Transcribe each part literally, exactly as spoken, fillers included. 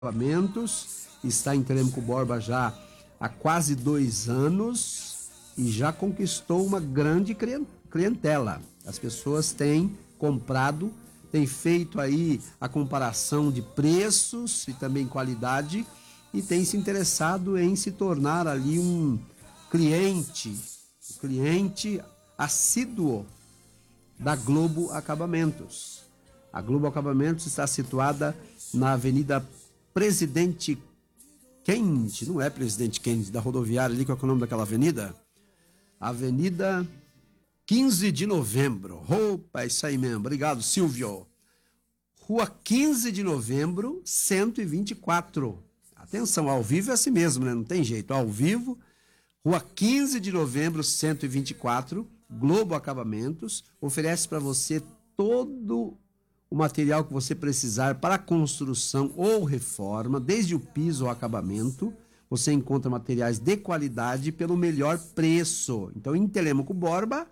Acabamentos, está em Telêmaco Borba já há quase dois anos e já conquistou uma grande clientela. As pessoas têm comprado, têm feito aí a comparação de preços e também qualidade e têm se interessado em se tornar ali um cliente, cliente assíduo da Globo Acabamentos. A Globo Acabamentos está situada na Avenida Presidente Kennedy, não é Presidente Kennedy, da rodoviária ali, qual é o nome daquela avenida? Avenida quinze de novembro. Opa, é isso aí mesmo. Obrigado, Silvio. Rua quinze de novembro, cento e vinte e quatro. Atenção, ao vivo é assim mesmo, né? Não tem jeito. Ao vivo, Rua quinze de novembro, cento e vinte e quatro. Globo Acabamentos oferece para você todo o material que você precisar para construção ou reforma, desde o piso ao acabamento. Você encontra materiais de qualidade pelo melhor preço. Então, em Telêmaco Borba,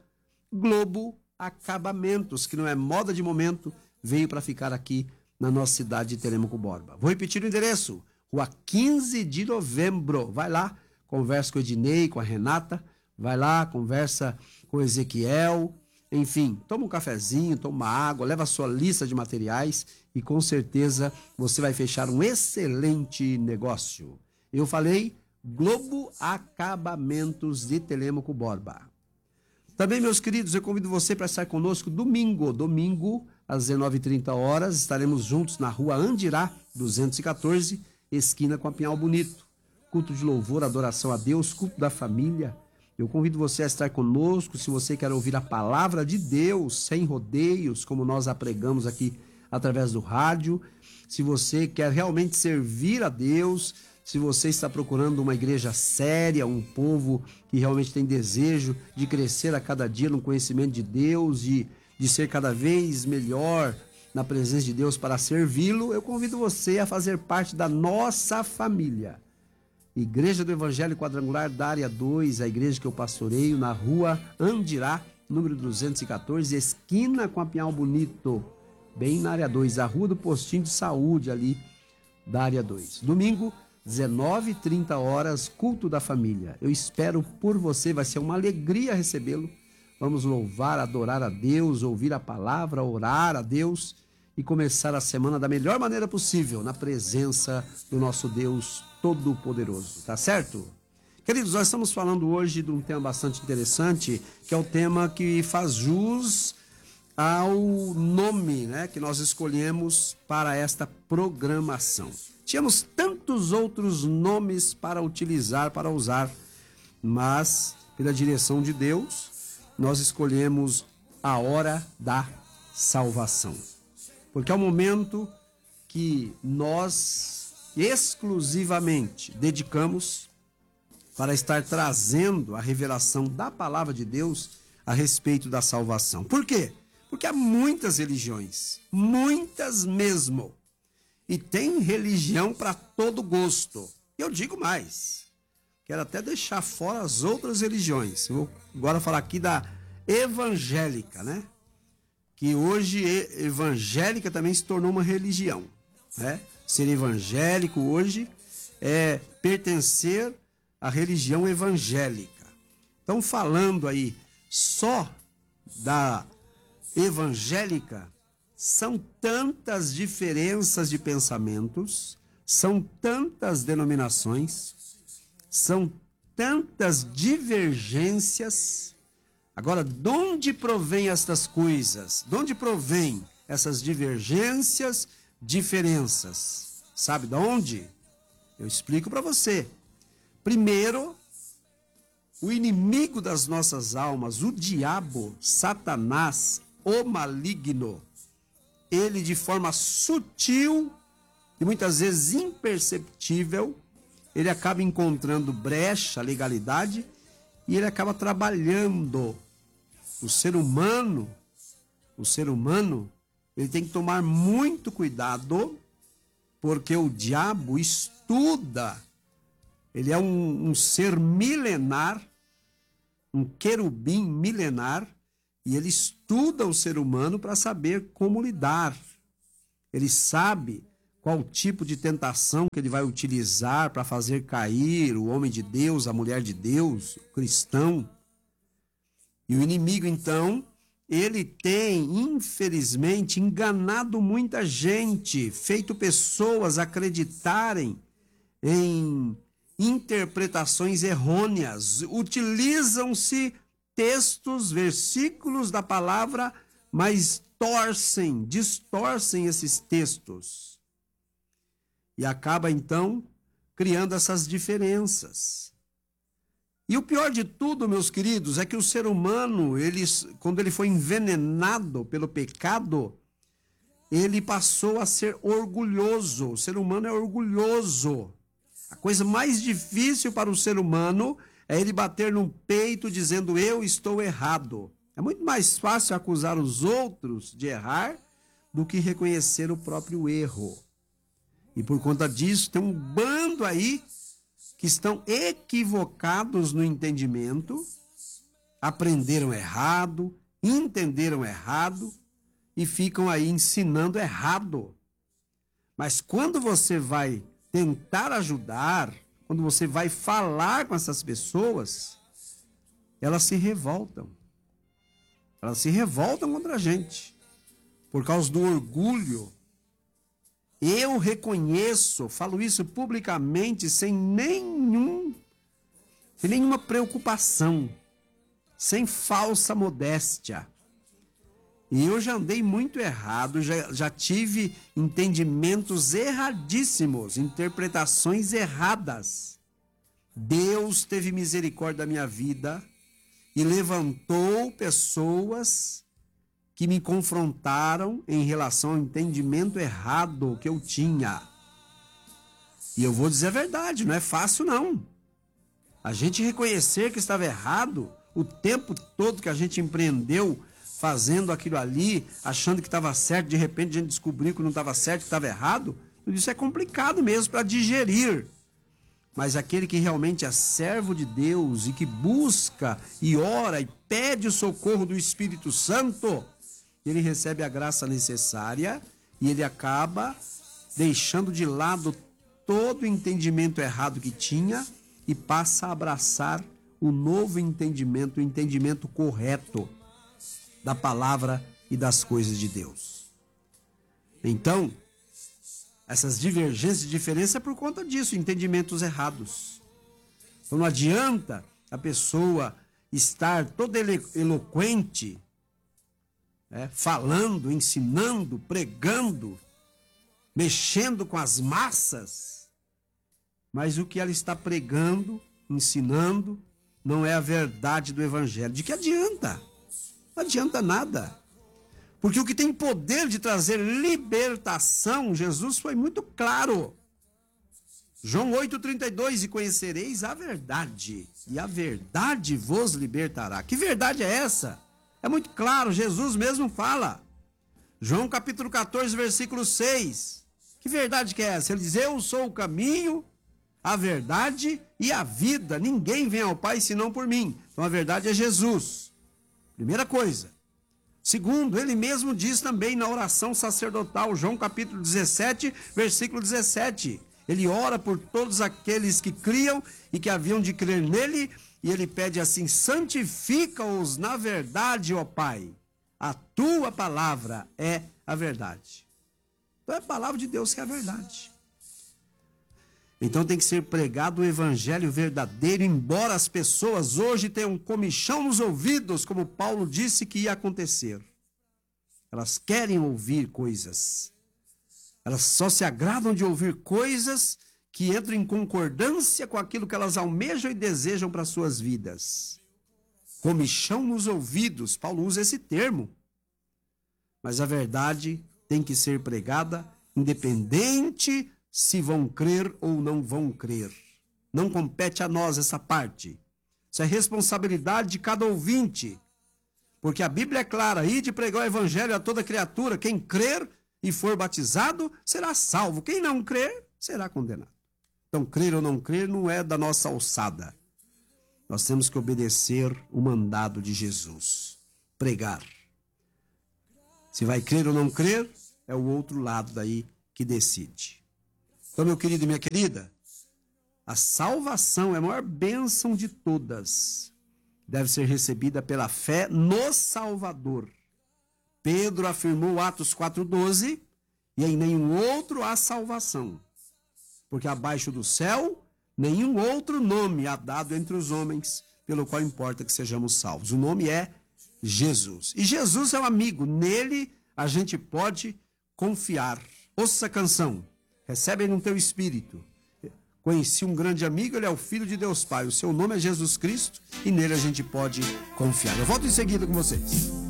Globo Acabamentos, que não é moda de momento, veio para ficar aqui na nossa cidade de Telêmaco Borba. Vou repetir o endereço, Rua quinze de novembro. Vai lá, conversa com o Ednei, com a Renata, vai lá, conversa com o Ezequiel. Enfim, toma um cafezinho, toma água, leva a sua lista de materiais e com certeza você vai fechar um excelente negócio. Eu falei Globo Acabamentos de Telêmaco Borba. Também, meus queridos, eu convido você para estar conosco domingo. Domingo, às dezenove e trinta horas, estaremos juntos na Rua Andirá, duzentos e quatorze, esquina com a Pinhal Bonito. Culto de louvor, adoração a Deus, culto da família. Eu convido você a estar conosco, se você quer ouvir a palavra de Deus, sem rodeios, como nós a pregamos aqui através do rádio. Se você quer realmente servir a Deus, se você está procurando uma igreja séria, um povo que realmente tem desejo de crescer a cada dia no conhecimento de Deus e de ser cada vez melhor na presença de Deus para servi-lo, eu convido você a fazer parte da nossa família. Igreja do Evangelho Quadrangular da Área dois, a igreja que eu pastoreio, na Rua Andirá, número duzentos e quatorze, esquina com a Pinhal Bonito, bem na Área dois, a Rua do Postinho de Saúde ali da Área dois. Domingo, dezenove e trinta horas, culto da família. Eu espero por você, vai ser uma alegria recebê-lo. Vamos louvar, adorar a Deus, ouvir a palavra, orar a Deus e começar a semana da melhor maneira possível, na presença do nosso Deus Todo-Poderoso, tá certo? Queridos, nós estamos falando hoje de um tema bastante interessante, que é o tema que faz jus ao nome, né, que nós escolhemos para esta programação. Tínhamos tantos outros nomes para utilizar, para usar, mas, pela direção de Deus, nós escolhemos a hora da salvação. Porque é o momento que nós exclusivamente dedicamos para estar trazendo a revelação da palavra de Deus a respeito da salvação. Por quê? Porque há muitas religiões, muitas mesmo, e tem religião para todo gosto. Eu digo mais, quero até deixar fora as outras religiões. Eu vou agora falar aqui da evangélica, né? Que hoje evangélica também se tornou uma religião, né? Ser evangélico hoje é pertencer à religião evangélica. Então, falando aí só da evangélica, são tantas diferenças de pensamentos, são tantas denominações, são tantas divergências. Agora, de onde provém estas coisas? De onde provém essas divergências, diferenças? Sabe de onde? Eu explico para você. Primeiro, o inimigo das nossas almas, o diabo, Satanás, o maligno, ele de forma sutil e muitas vezes imperceptível, ele acaba encontrando brecha, legalidade, e ele acaba trabalhando. O ser humano, o ser humano, ele tem que tomar muito cuidado, porque o diabo estuda, ele é um, um ser milenar, um querubim milenar, e ele estuda o ser humano para saber como lidar. Ele sabe qual tipo de tentação que ele vai utilizar para fazer cair o homem de Deus, a mulher de Deus, o cristão. E o inimigo, então, ele tem, infelizmente, enganado muita gente, feito pessoas acreditarem em interpretações errôneas. Utilizam-se textos, versículos da palavra, mas torcem, distorcem esses textos. E acaba, então, criando essas diferenças. E o pior de tudo, meus queridos, é que o ser humano, ele, quando ele foi envenenado pelo pecado, ele passou a ser orgulhoso. O ser humano é orgulhoso. A coisa mais difícil para o ser humano é ele bater no peito dizendo eu estou errado. É muito mais fácil acusar os outros de errar do que reconhecer o próprio erro. E por conta disso, tem um bando aí que estão equivocados no entendimento, aprenderam errado, entenderam errado e ficam aí ensinando errado. Mas quando você vai tentar ajudar, quando você vai falar com essas pessoas, elas se revoltam. Elas se revoltam contra a gente, por causa do orgulho. Eu reconheço, falo isso publicamente, sem nenhum, sem nenhuma preocupação, sem falsa modéstia. E eu já andei muito errado, já, já tive entendimentos erradíssimos, interpretações erradas. Deus teve misericórdia da minha vida e levantou pessoas que me confrontaram em relação ao entendimento errado que eu tinha. E eu vou dizer a verdade, não é fácil não. A gente reconhecer que estava errado o tempo todo que a gente empreendeu fazendo aquilo ali, achando que estava certo, de repente a gente descobriu que não estava certo, que estava errado, tudo isso é complicado mesmo para digerir. Mas aquele que realmente é servo de Deus e que busca e ora e pede o socorro do Espírito Santo, ele recebe a graça necessária e ele acaba deixando de lado todo o entendimento errado que tinha e passa a abraçar o novo entendimento, o entendimento correto da palavra e das coisas de Deus. Então, essas divergências e diferenças é por conta disso, entendimentos errados. Então não adianta a pessoa estar toda eloquente, É, falando, ensinando, pregando, mexendo com as massas, mas o que ela está pregando, ensinando, não é a verdade do Evangelho. De que adianta? Não adianta nada. Porque o que tem poder de trazer libertação, Jesus foi muito claro. João oito, trinta e dois, e conhecereis a verdade, e a verdade vos libertará. Que verdade é essa? É muito claro, Jesus mesmo fala. João capítulo catorze, versículo seis. Que verdade que é essa? Ele diz, eu sou o caminho, a verdade e a vida. Ninguém vem ao Pai senão por mim. Então a verdade é Jesus. Primeira coisa. Segundo, ele mesmo diz também na oração sacerdotal, João capítulo dezessete, versículo dezessete. Ele ora por todos aqueles que criam e que haviam de crer nele. E ele pede assim, santifica-os na verdade, ó Pai. A tua palavra é a verdade. Então é a palavra de Deus que é a verdade. Então tem que ser pregado o evangelho verdadeiro, embora as pessoas hoje tenham comichão nos ouvidos, como Paulo disse que ia acontecer. Elas querem ouvir coisas. Elas só se agradam de ouvir coisas que entram em concordância com aquilo que elas almejam e desejam para suas vidas. Comichão nos ouvidos, Paulo usa esse termo. Mas a verdade tem que ser pregada, independente se vão crer ou não vão crer. Não compete a nós essa parte. Isso é responsabilidade de cada ouvinte. Porque a Bíblia é clara, ide pregar o evangelho a toda criatura. Quem crer e for batizado será salvo. Quem não crer será condenado. Então, crer ou não crer não é da nossa alçada. Nós temos que obedecer o mandado de Jesus. Pregar. Se vai crer ou não crer, é o outro lado daí que decide. Então, meu querido e minha querida, a salvação é a maior bênção de todas. Deve ser recebida pela fé no Salvador. Pedro afirmou, Atos quatro, doze, e em nenhum outro há salvação, porque abaixo do céu nenhum outro nome há dado entre os homens, pelo qual importa que sejamos salvos. O nome é Jesus. E Jesus é um amigo, nele a gente pode confiar. Ouça a canção, recebe no teu espírito. Conheci um grande amigo, ele é o Filho de Deus Pai. O seu nome é Jesus Cristo e nele a gente pode confiar. Eu volto em seguida com vocês.